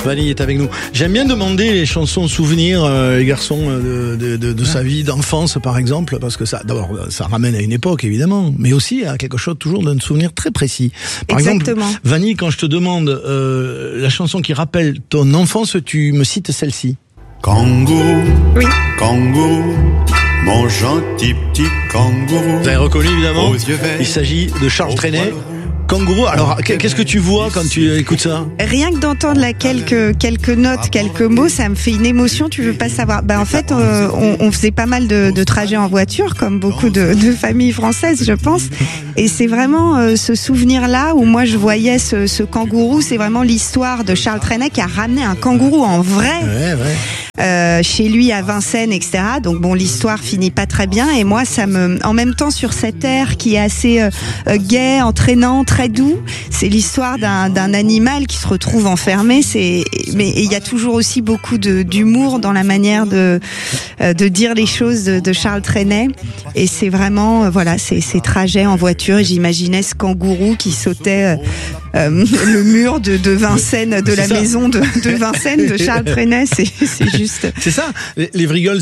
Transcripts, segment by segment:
Vanille est avec nous. J'aime bien demander les chansons souvenirs, les garçons, de sa vie d'enfance, par exemple, parce que ça, d'abord, ça ramène à une époque, évidemment, mais aussi à quelque chose toujours d'un souvenir très précis. Par Exactement. exemple, Vanille, quand je te demande la chanson qui rappelle ton enfance, tu me cites celle-ci. Kangourou, Oui. kangourou, mon gentil petit kangourou. Vous avez reconnu, évidemment, Aux yeux verts, il s'agit de Charles aux Trenet. poils Kangourou, alors qu'est-ce que tu vois quand tu écoutes ça? Rien que d'entendre là quelques notes, quelques mots, ça me fait une émotion, tu veux pas savoir. En fait, on faisait pas mal de trajets en voiture, comme beaucoup de familles françaises, je pense. Et c'est vraiment ce souvenir-là où moi je voyais ce kangourou. C'est vraiment l'histoire de Charles Trenet qui a ramené un kangourou en vrai. Ouais. Chez lui à Vincennes, etc. Donc bon, l'histoire finit pas très bien. Et moi, en même temps, sur cet air qui est assez gai, entraînant, très doux, c'est l'histoire d'un animal qui se retrouve enfermé. Mais il y a toujours aussi beaucoup d'humour dans la manière de dire les choses de Charles Trenet. Et c'est vraiment, ces trajets en voiture. Et j'imaginais ce kangourou qui sautait le mur de Vincennes, de la maison de Vincennes, de Charles Trenet. C'est juste. C'est ça, les Vrigols,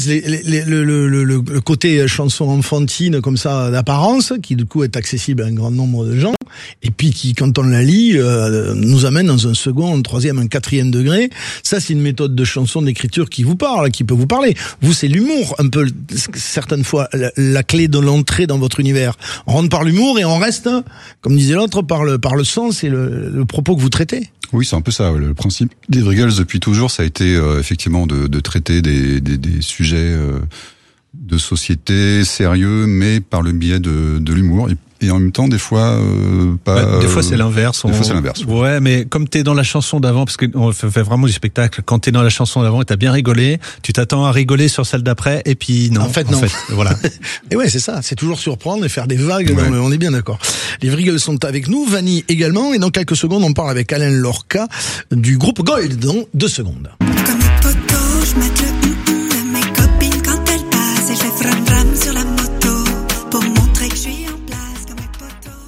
le côté chanson enfantine comme ça d'apparence, qui du coup est accessible à un grand nombre de gens, et puis qui, quand on la lit, nous amène dans un second, un troisième, un quatrième degré. Ça, c'est une méthode de chanson, d'écriture qui vous parle, qui peut vous parler. Vous, c'est l'humour, un peu, certaines fois, la clé de l'entrée dans votre univers. On rentre par l'humour et on reste, comme disait l'autre, par le sens et le propos que vous traitez. Oui, c'est un peu ça. Le principe des Vrigols depuis toujours, ça a été effectivement de traiter des sujets de société sérieux, mais par le biais de l'humour. Et en même temps, des fois, pas. Des fois, c'est l'inverse. Des fois, c'est l'inverse. Ouais, mais comme t'es dans la chanson d'avant, parce qu'on fait vraiment du spectacle, quand t'es dans la chanson d'avant et t'as bien rigolé, tu t'attends à rigoler sur celle d'après, et puis non. En fait, non. Voilà. Et ouais, c'est ça. C'est toujours surprendre et faire des vagues. Ouais. On est bien d'accord. Les Vrigols sont avec nous, Vanille également, et dans quelques secondes, on parle avec Alain Lorca du groupe Gold. Dans 2 secondes. Comme une photo, je mets le de mes copines quand elles passent et je fais fram fram sur la moto pour montrer que je suis en place comme un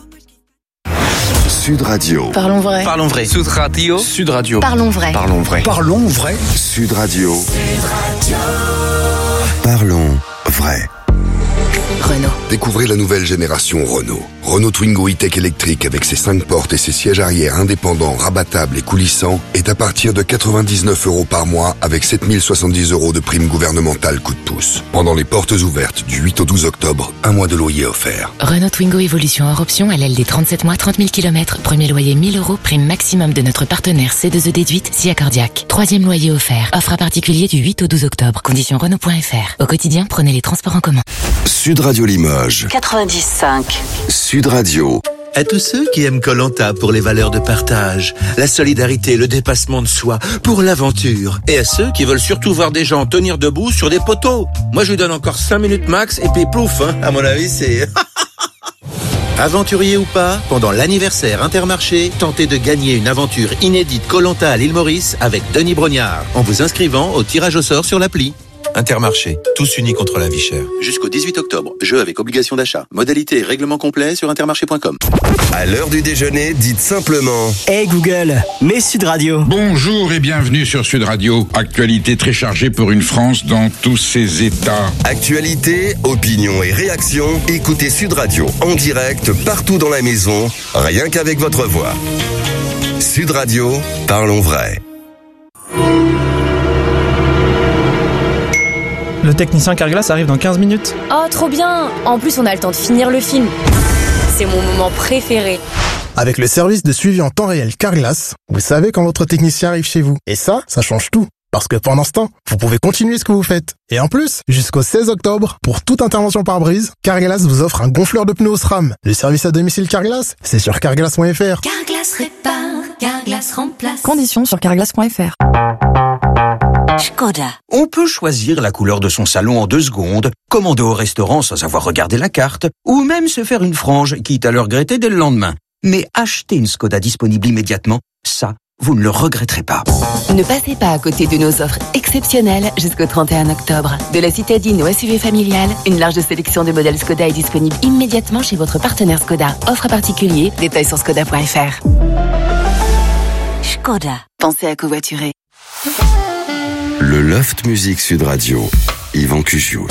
poteau. Sud Radio. Parlons vrai. Parlons vrai. Sud Radio. Sud Radio. Parlons vrai. Parlons vrai. Parlons vrai. Sud Radio. Parlons vrai. Renault. Découvrez la nouvelle génération Renault. Renault Twingo E-Tech électrique avec ses 5 portes et ses sièges arrière indépendants, rabattables et coulissants est à partir de 99 € par mois avec 7070 € de prime gouvernementale coup de pouce. Pendant les portes ouvertes du 8 au 12 octobre, 1 mois de loyer offert. Renault Twingo Evolution hors option à LLD 37 mois, 30 000 km. Premier loyer 1000 €, prime maximum de notre partenaire C2E déduite, SIA Cardiaque. 3e loyer offert. Offre à particulier du 8 au 12 octobre. Conditions Renault.fr. Au quotidien, prenez les transports en commun. Sud Radio Limoges. 90.5. Sud Radio. À tous ceux qui aiment Koh-Lanta pour les valeurs de partage, la solidarité, le dépassement de soi, pour l'aventure. Et à ceux qui veulent surtout voir des gens tenir debout sur des poteaux. Moi, je lui donne encore 5 minutes max et puis plouf, hein. À mon avis, c'est... Aventurier ou pas, pendant l'anniversaire Intermarché, tentez de gagner une aventure inédite Koh-Lanta à l'île Maurice avec Denis Brognard, en vous inscrivant au tirage au sort sur l'appli. Intermarché, tous unis contre la vie chère. Jusqu'au 18 octobre, jeu avec obligation d'achat. Modalité et règlement complet sur intermarché.com. À l'heure du déjeuner, dites simplement Hey Google, mets Sud Radio. Bonjour et bienvenue sur Sud Radio. Actualité très chargée pour une France dans tous ses états. actualité, opinion et réaction. Écoutez Sud Radio en direct partout dans la maison, rien qu'avec votre voix. Sud Radio, parlons vrai. Le technicien Carglass arrive dans 15 minutes. Oh, trop bien! En plus, on a le temps de finir le film. C'est mon moment préféré. Avec le service de suivi en temps réel Carglass, vous savez quand votre technicien arrive chez vous. Et ça change tout. Parce que pendant ce temps, vous pouvez continuer ce que vous faites. Et en plus, jusqu'au 16 octobre, pour toute intervention par brise, Carglass vous offre un gonfleur de pneus SRAM. Le service à domicile Carglass, c'est sur carglass.fr. Carglass répare, Carglass remplace. Conditions sur carglass.fr. Škoda. On peut choisir la couleur de son salon en 2 secondes, commander au restaurant sans avoir regardé la carte, ou même se faire une frange, quitte à le regretter dès le lendemain. Mais acheter une Škoda disponible immédiatement, ça, vous ne le regretterez pas. Ne passez pas à côté de nos offres exceptionnelles jusqu'au 31 octobre. De la citadine au SUV familial, une large sélection de modèles Škoda est disponible immédiatement chez votre partenaire Škoda. Offre à particulier, détails sur škoda.fr. Škoda. Pensez à covoiturer. Le Loft Music Sud Radio, Yvan Cuchius.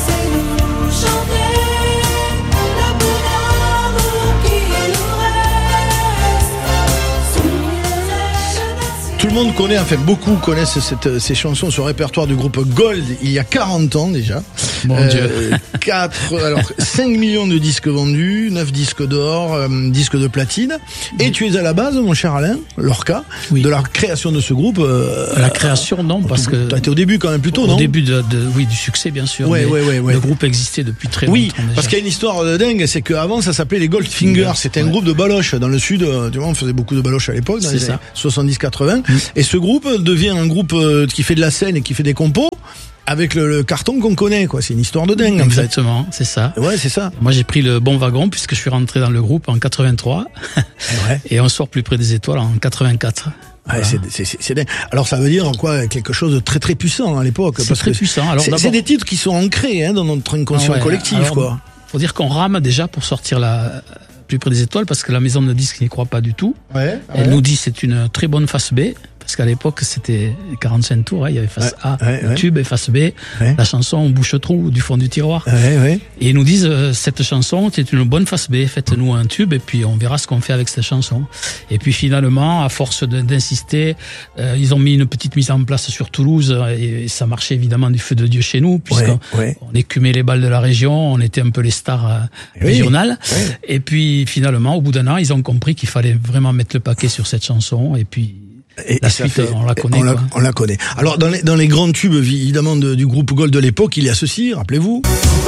Tout le monde connaît, enfin beaucoup connaissent ces chansons, ce répertoire du groupe Gold, il y a 40 ans déjà. Mon Dieu. 5 millions de disques vendus, 9 disques d'or, disques de platine. Et tu es à la base, mon cher Alain, Lorca, de la création de ce groupe. La création, non, parce que... Tu as été au début quand même plutôt, non? Au début oui, du succès, bien sûr. Ouais. Le groupe existait depuis très longtemps. Oui, déjà. parce qu'il y a une histoire de dingue, c'est qu'avant ça s'appelait les Goldfingers. C'était un groupe de baloches dans le sud. Tu vois, on faisait beaucoup de baloches à l'époque, dans les années 70-80. Et ce groupe devient un groupe qui fait de la scène et qui fait des compos avec le carton qu'on connaît, quoi. C'est une histoire de dingue. Exactement, en fait. C'est ça. Ouais, c'est ça. Moi, j'ai pris le bon wagon puisque je suis rentré dans le groupe en 83 et on sort plus près des étoiles en 84. Ouais, voilà. C'est dingue. Alors ça veut dire quoi, quelque chose de très très puissant à l'époque. C'est très puissant. Alors c'est des titres qui sont ancrés dans notre inconscient collectif. Alors, quoi. Faut dire qu'on rame déjà pour sortir plus près des étoiles parce que la maison de disques n'y croit pas du tout. Elle nous dit c'est une très bonne face B. Parce qu'à l'époque, c'était 45 tours, il y avait face A, tube, et face B, la chanson bouche-trou du fond du tiroir. Et ils nous disent, cette chanson, c'est une bonne face B, faites-nous un tube, et puis on verra ce qu'on fait avec cette chanson. Et puis finalement, à force d'insister, ils ont mis une petite mise en place sur Toulouse, et ça marchait évidemment du feu de Dieu chez nous, puisqu'on écumait les balles de la région, on était un peu les stars régionales. Et puis finalement, au bout d'un an, ils ont compris qu'il fallait vraiment mettre le paquet sur cette chanson, et puis... la suite, on la connaît. On la connaît. Alors, dans les grands tubes, évidemment, du groupe Gold de l'époque, il y a ceci, rappelez-vous.